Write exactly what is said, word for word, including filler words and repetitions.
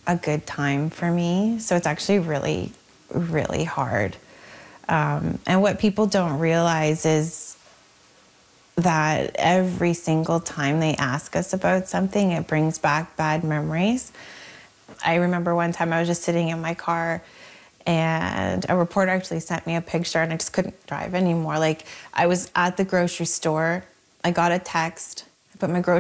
a good time for me. So it's actually really, really hard. Um, and what people don't realize is that every single time they ask us about something, it brings back bad memories. I remember one time I was just sitting in my car and a reporter actually sent me a picture and I just couldn't drive anymore. Like, I was at the grocery store, I got a text, I put my grocery